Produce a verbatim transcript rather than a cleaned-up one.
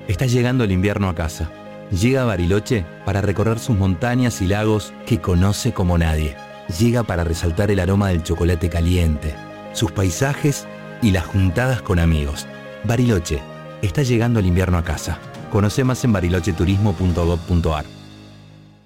Está llegando el invierno a casa. Llega a Bariloche para recorrer sus montañas y lagos que conoce como nadie. Llega para resaltar el aroma del chocolate caliente, sus paisajes y las juntadas con amigos. Bariloche, está llegando el invierno a casa. Conoce más en bariloche turismo punto gov punto ar.